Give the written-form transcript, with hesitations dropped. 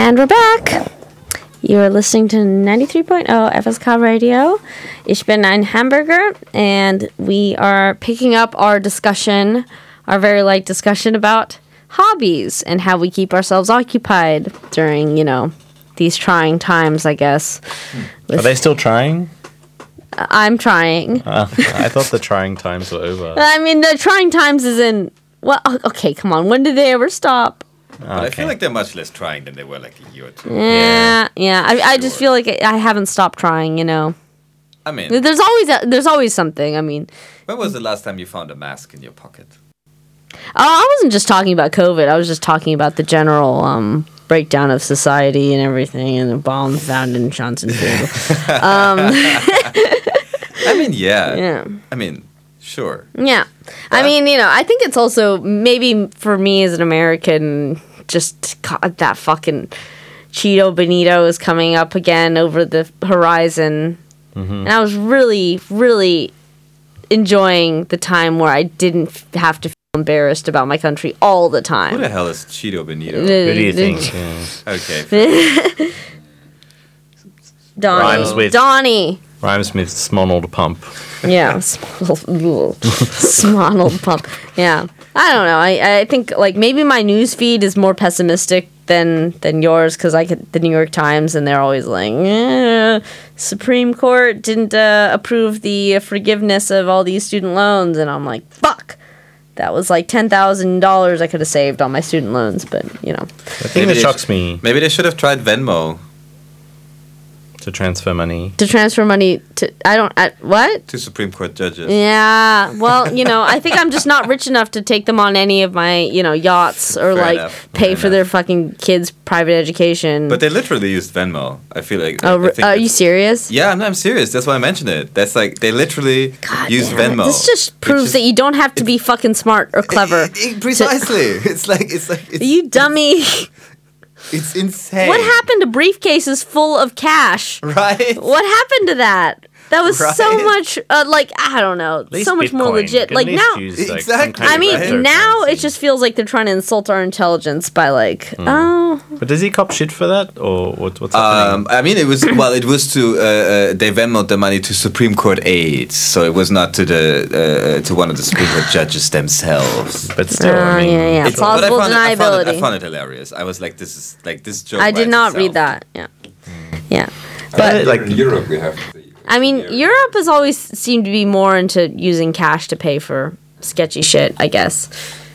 And we're back. You're listening to 93.0 FSK Radio. Ich bin ein Hamburger, and we are picking up our discussion, our very light discussion about hobbies and how we keep ourselves occupied during, these trying times, I guess. Are they still trying? I'm trying. I thought the trying times were over. I mean, the trying times is in... Well, okay, come on. When did they ever stop? But I feel like they're much less trying than they were like a year or two. Yeah. I just feel like I haven't stopped trying, I mean... There's always something, I mean... When was the last time you found a mask in your pocket? Oh, I wasn't just talking about COVID. I was just talking about the general breakdown of society and everything, and the bomb found in Chancellorsville. I mean, yeah. Yeah. I mean, sure. Yeah. I mean, I think it's also maybe for me as an American, just God, that fucking Cheeto Benito is coming up again over the horizon. Mm-hmm. And I was really, really enjoying the time where I didn't have to feel embarrassed about my country all the time. Who the hell is Cheeto Benito? Who do you think? Okay. Donnie. Rhymes with- Donnie. Rhymes with Smonald Pump. Yeah, smonald pump. Yeah, I don't know. I think like maybe my news feed is more pessimistic than yours because I get the New York Times and they're always like, Supreme Court didn't approve the forgiveness of all these student loans, and I'm like, fuck. That was like $10,000 I could have saved on my student loans, but The thing that shocks me Maybe they should have tried Venmo. to transfer money. to transfer money to what? To Supreme Court judges. Yeah, well, I think I'm just not rich enough to take them on any of my, yachts or Fair like enough, pay fair for their fucking kids' private education. But they literally used Venmo. I feel like... Oh, I think are you serious? Yeah, I'm serious. That's why I mentioned it. That's like, they literally used Damn it. Venmo. This just proves that you don't have to be fucking smart or clever. Precisely. It's You dummy. It's insane. What happened to briefcases full of cash? Right? What happened to that? That was so Right? much, I don't know, so much more legit. Like now, Exactly. I mean, Right? now it just feels like they're trying to insult our intelligence by But does he cop shit for that, or what's happening? I mean, it was to they Venmoed the money to Supreme Court aides, so it was not to the to one of the Supreme Court judges themselves. But still, I mean, yeah. But Plausible I deniability. found it hilarious. I was like, this joke. I did writes not itself. read that. Yeah. but Like in Europe, we have. I mean, Europe has always seemed to be more into using cash to pay for sketchy shit, I guess.